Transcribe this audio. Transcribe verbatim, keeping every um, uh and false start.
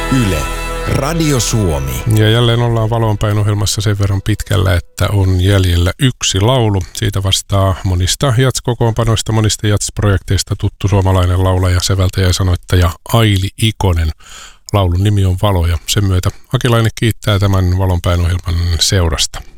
Yle, Radio Suomi. Ja jälleen ollaan Valonpäin ohjelmassa sen verran pitkällä, että on jäljellä yksi laulu. Siitä vastaa monista jats-kokoonpanoista, monista jats-projekteista tuttu suomalainen laulaja, säveltäjä ja sanoittaja Aili Ikonen. Laulun nimi on Valo ja sen myötä Akilainen kiittää tämän Valonpäin ohjelman seurasta.